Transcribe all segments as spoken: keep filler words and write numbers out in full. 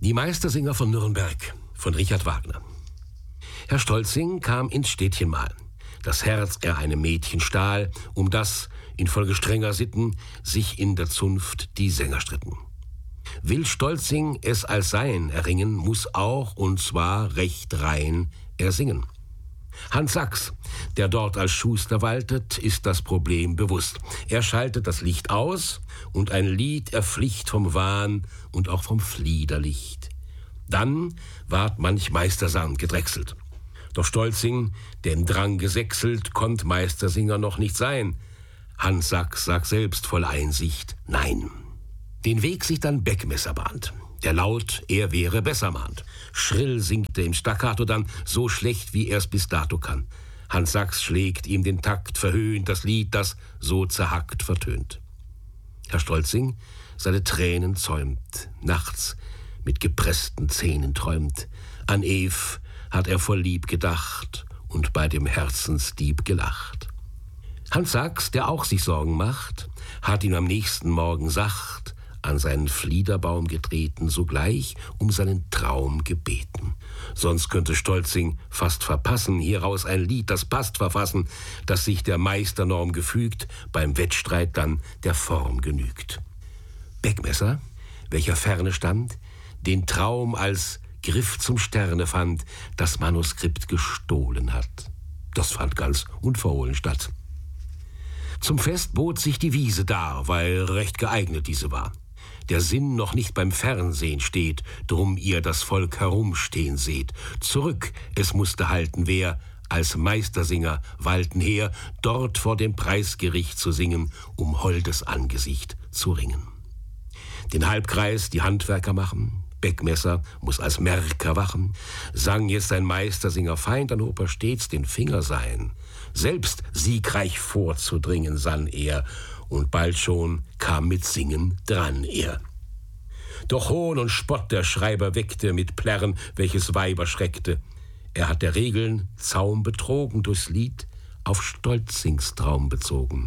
Die Meistersinger von Nürnberg von Richard Wagner. Herr Stolzing kam ins Städtchen mal, das Herz er einem Mädchen stahl, um das, infolge strenger Sitten, sich in der Zunft die Sänger stritten. Will Stolzing es als sein erringen, muß auch, und zwar recht rein, er singen. Hans Sachs, der dort als Schuster waltet, ist das Problem bewusst. Er schaltet das Licht aus und ein Lied erflicht vom Wahn und auch vom Fliederlicht. Dann ward manch Meistersang gedrechselt. Doch Stolzing, der im Drang gesächselt, konnt Meistersinger noch nicht sein. Hans Sachs sagt selbst voll Einsicht, nein. Den Weg sich dann Beckmesser bahnt, der laut, er wäre besser mahnt. Schrill singt er im Staccato dann, so schlecht, wie er's bis dato kann. Hans Sachs schlägt ihm den Takt, verhöhnt das Lied, das so zerhackt vertönt. Herr Stolzing seine Tränen zäumt, nachts mit gepressten Zähnen träumt. An Eve hat er voll Lieb gedacht und bei dem Herzensdieb gelacht. Hans Sachs, der auch sich Sorgen macht, hat ihn am nächsten Morgen sacht an seinen Fliederbaum getreten, sogleich um seinen Traum gebeten. Sonst könnte Stolzing fast verpassen, hieraus ein Lied, das passt, verfassen, das sich der Meisternorm gefügt, beim Wettstreit dann der Form genügt. Beckmesser, welcher ferne stand, den Traum als Griff zum Sterne fand, das Manuskript gestohlen hat. Das fand ganz unverhohlen statt. Zum Fest bot sich die Wiese dar, weil recht geeignet diese war. Der Sinn noch nicht beim Fernsehen steht, drum ihr das Volk herumstehen seht. Zurück, es musste halten, wer als Meistersinger walten her, dort vor dem Preisgericht zu singen, um holdes Angesicht zu ringen. Den Halbkreis die Handwerker machen, Beckmesser muss als Merker wachen. Sang jetzt ein Meistersinger fein, dann hob er stets den Finger sein. Selbst siegreich vorzudringen sann er, und bald schon kam mit Singen dran er. Doch Hohn und Spott der Schreiber weckte mit Plärren, welches Weiber schreckte. Er hat der Regeln Zaum betrogen durchs Lied, auf Stolzings Traum bezogen.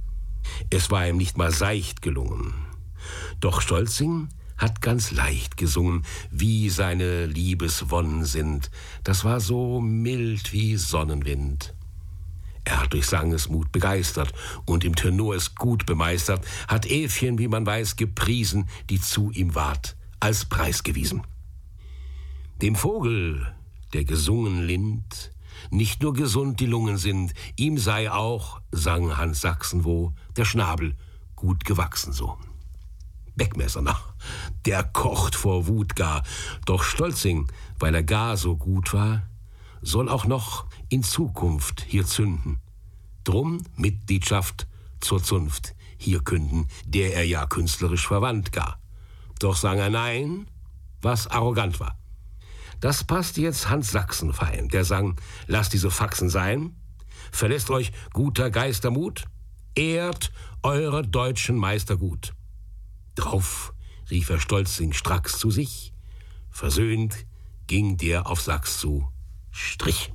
Es war ihm nicht mal seicht gelungen. Doch Stolzing hat ganz leicht gesungen, wie seine Liebeswonnen sind. Das war so mild wie Sonnenwind. Er hat durch Sangesmut begeistert und im Tenor es gut bemeistert, hat Evchen, wie man weiß, gepriesen, die zu ihm ward, als Preis gewiesen. Dem Vogel, der gesungen lind, nicht nur gesund die Lungen sind, ihm sei auch, sang Hans Sachsenwoh, der Schnabel gut gewachsen so. Beckmesser, na, der kocht vor Wut gar, doch Stolzing, weil er gar so gut war, soll auch noch in Zukunft hier zünden. Drum Mitgliedschaft zur Zunft hier künden, der er ja künstlerisch verwandt gar. Doch sang er nein, was arrogant war. Das passt jetzt Hans Sachsen fein, der sang, lasst diese Faxen sein, verlässt euch guter Geister Mut, ehrt eure deutschen Meister gut. Drauf rief er Stolzing stracks zu sich, versöhnt ging der auf Sachs zu, Strich.